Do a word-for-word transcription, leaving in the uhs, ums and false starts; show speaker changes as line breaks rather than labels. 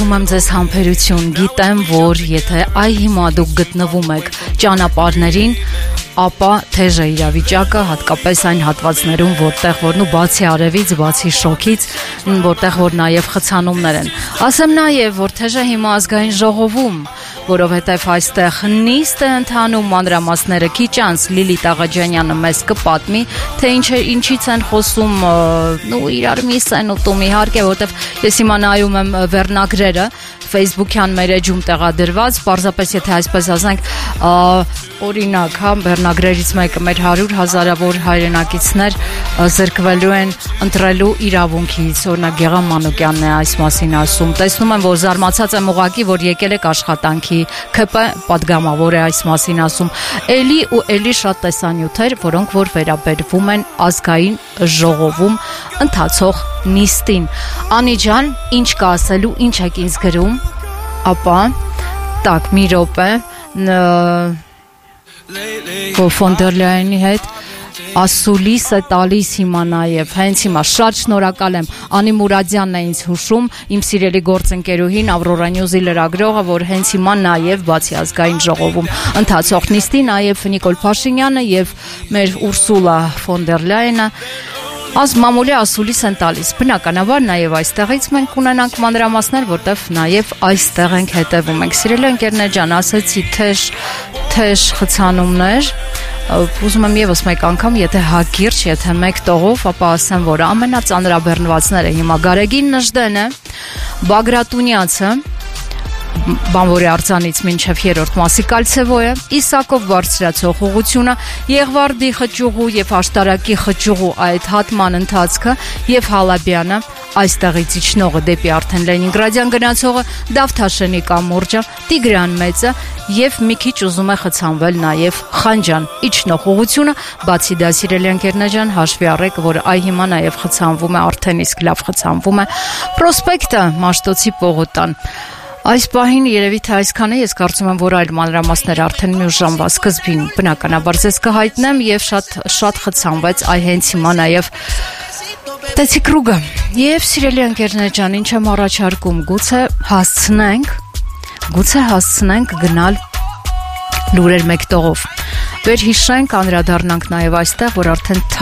խնդրում եմ ձեզ համբերություն, գիտեմ, որ եթե այ հիմա դուք գտնվում եք ճանապարհներին, ապա թեժ է իրավիճակը, հատկապես այն հատվածներում, որտեղ որ նու բացի արևից, բացի շոքից, որտեղ որ նաև խցանումներ են։ Ասեմ նաև, որ թեժ է հիմա ազգային ժողովում, որովհետև այստեղ նիստ է ընթանում, մանրամասները քիչ անց Լիլիթ Աղաջանյանը մեզ կպատմի, թե ինչ է, ինչից են խոսում, նու իրար միս են ուտում, իհարկե, որովհետև ես հիմա նայում եմ վերնագրերը Facebook-յան մեր էջում տեղադրված, պարզապես եթե այսպես ասենք, օրինակ, հա, վերնագրերից մեկը մեր հարյուր հազարավոր հայրենակիցներ զրկվելու են ընտրելու իրավունքից, օրինակ Գեղամ Մանուկյանն է այս մասին ասում։ Տեսնում եմ, որ զարմացած եմ ուղղակի, որ եկել եք աշխատանքի, ՔՊ պատգամավոր է այս մասին ասում։ Էլի ու էլի շատ տեսանյութեր, որոնք որ վերաբերվում են ազգային ժողովում ընթացող նիստին։ Անի ջան, ինչ կա ասելու, ինչ եք ինձ գրում, ապա տակ մի րոպե Ֆոն դեր Լայենի հետ ասուլիս է տալիս հիմա նաև, հենց հիմա շատ շնորհակալ եմ, Անի Մուրադյանն է ինձ հուշում, իմ սիրելի գործընկերուհին Ավրորա Նյուզի լրագրողը, որ հենց հիմա նաև բացի ազգային ժողովում ընթացող նիստի, նաև Նիկոլ Փաշինյանը եւ մեր Ուրսուլա Ֆոն դեր Լայենը Ազ մամուլի ասուլիս են տալիս, բնականաբար նաև այստեղից մենք ունենանք մանրամասներ, որտեվ նաև այստեղ ենք հետևում ենք։ Սիրելի ընկերներ ջան, ասեցի թեժ, թեժ խցանումներ, ուզում եմ եւս մեկ անգամ, եթե հակիրճ, եթե մեկ տողով, ապա ասեմ, որ ամենածանրաբեռնվածները հիմա Գարեգին Նժդենը, Բագրատունյացը, Բանվորի արձանից մինչև երրորդ մասի Կալցևոյը, Իսակով բարձրացող ուղղությունը, Եղվարդի խճուղու եւ Աշտարակի խճուղու այդ հատման ընթացքը եւ Հալաբյանը, այստեղից իջնողը դեպի արդեն Լենինգրադյան գնացողը, Դավթաշենի կամուրջը, Տիգրան Մեծը եւ մի քիչ ուզում է խցանվել նաեւ Խանջան իջնող ուղղությունը, բացի դա սիրելի ընկերներ ջան, հաշվի առեք, որ այ հիմա նաեւ խցանվում է, արդեն իսկ լավ խցանվում է Պրոսպեկտը, Մաշտոցի պողոտան։ Այս պահին երևի թե այսքան է, ես կարծում եմ, որ այլ մանրամասներ արդեն մի ժամվա սկզբին բնականաբար ձեզ կհայտնեմ եւ շատ շատ խցանվեց այ հենց հիմա նաեւ Տեցի կրուգը։ Եվ սիրելի ընկերներ ջան, ինչ եմ առաջարկում, գուցե հասցնենք, գուցե հասցնենք գնալ լուրեր մեկ տողով։ Վերհիշենք, անդրադառնանք նաեւ այստեղ, որ արդեն